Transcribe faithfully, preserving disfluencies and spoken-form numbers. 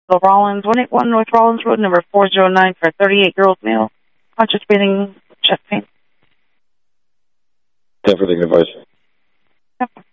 Hospital, Rollins, one eight one North Rollins Road, number four oh nine for a thirty-eight-year-old male, conscious breathing, chest pain. ten for the advice. Yep.